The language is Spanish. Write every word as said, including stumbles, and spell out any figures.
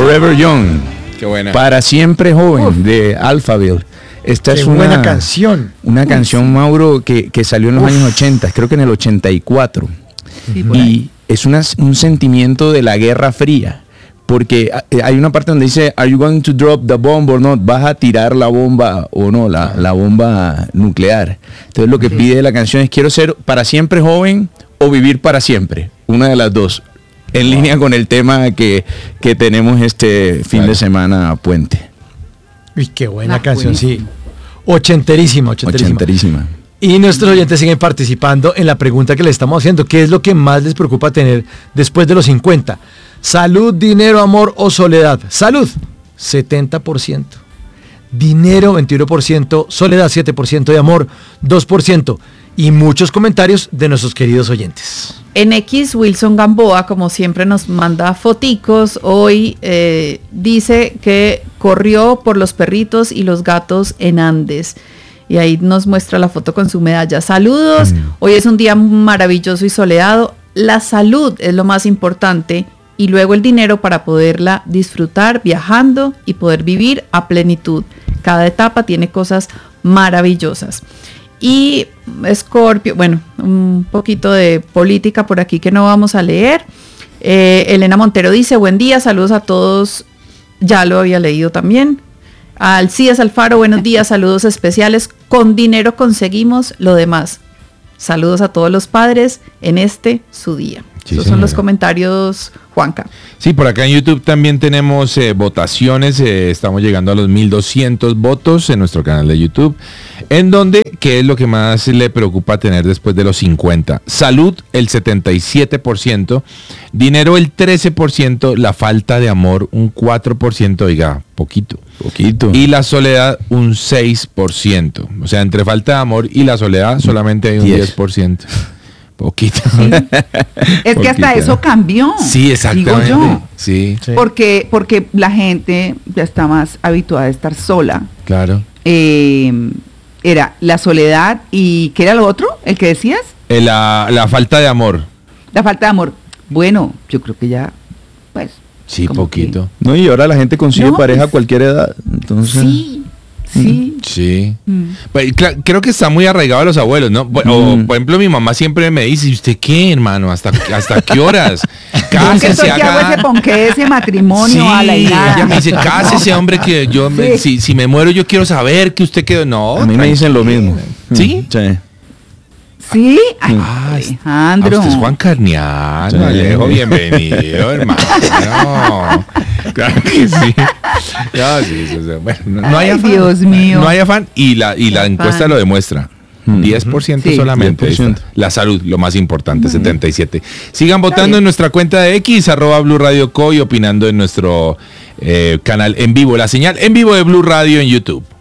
Forever Young. Qué buena. Para siempre joven, Uf. de Alphaville. Esta Qué es una buena canción. Una canción, sí. Mauro, que, que salió en los Uf. años ochenta, creo que en el ochenta y cuatro. Sí, y es una, un sentimiento de la Guerra Fría. Porque hay una parte donde dice, ¿Are you going to drop the bomb or not? ¿Vas a tirar la bomba o no? La, la bomba nuclear. Entonces lo que sí. pide la canción es, quiero ser para siempre joven o vivir para siempre. Una de las dos. En wow. línea con el tema que, que tenemos este fin claro. de semana puente. Uy, qué buena la canción, buena. sí. Ochenterísima, ochenterísima. Ochenterísima. Y nuestros oyentes siguen participando en la pregunta que le estamos haciendo. ¿Qué es lo que más les preocupa tener después de los cincuenta? Salud, dinero, amor o soledad. Salud, setenta por ciento. Dinero, veintiuno por ciento. Soledad, siete por ciento. Y amor, dos por ciento. Y muchos comentarios de nuestros queridos oyentes. En X, Wilson Gamboa, como siempre, nos manda foticos. Hoy eh, dice que corrió por los perritos y los gatos en Andes. Y ahí nos muestra la foto con su medalla. Saludos. Mm. Hoy es un día maravilloso y soleado. La salud es lo más importante. Y luego el dinero para poderla disfrutar viajando y poder vivir a plenitud. Cada etapa tiene cosas maravillosas. Y Escorpio, bueno, un poquito de política por aquí que no vamos a leer. Eh, Elena Montero dice, buen día, saludos a todos. Ya lo había leído también. Alcides Alfaro, buenos días, saludos especiales. Con dinero conseguimos lo demás. Saludos a todos los padres en este su día. Sí, Esos señora. son los comentarios, Juanca. Sí, por acá en YouTube también tenemos eh, votaciones. Eh, estamos llegando a los mil doscientos votos en nuestro canal de YouTube. En donde, ¿qué es lo que más le preocupa tener después de los cincuenta? Salud, el setenta y siete por ciento. Dinero, el trece por ciento. La falta de amor, un cuatro por ciento. Oiga, poquito. Poquito. Y la soledad, un seis por ciento. O sea, entre falta de amor y la soledad, solamente hay un diez por ciento. Poquito. Sí. Es que hasta eso cambió. Sí, exactamente. Digo yo. Sí. Sí. Porque, porque la gente ya está más habituada a estar sola. Claro. Eh, era la soledad y ¿qué era lo otro? ¿El que decías? Eh, la, la falta de amor. La falta de amor. Bueno, yo creo que ya, pues. Sí, poquito. Que... No, y ahora la gente consigue no, pareja pues, a cualquier edad. Entonces. Sí. Sí. Sí. Mm. Pues, claro, creo que está muy arraigado a los abuelos, ¿no? O, mm. por ejemplo, mi mamá siempre me dice, ¿y usted qué, hermano? ¿Hasta, hasta qué horas? Cásese, haga... ese ponqué ese matrimonio sí, a la nada. Ella me dice, cásese, hombre, que yo, sí. me, si, si me muero, yo quiero saber que usted quedó. No. A mí me dicen lo mismo. ¿Sí? Sí. ¿Sí? Ay, ah, Alejandro. Usted es Juan Carniano, sí. Alejo, bienvenido, hermano. Claro que sí. No, sí, sí, sí. Bueno, no, no hay Ay, afán. Dios mío. No hay afán y la, y la encuesta lo demuestra. diez por ciento sí, solamente. diez por ciento. La salud, lo más importante, uh-huh. setenta y siete por ciento. Sigan votando en nuestra cuenta de X, arroba Blue Radio Co, y opinando en nuestro eh, canal en vivo, la señal en vivo de Blue Radio en YouTube.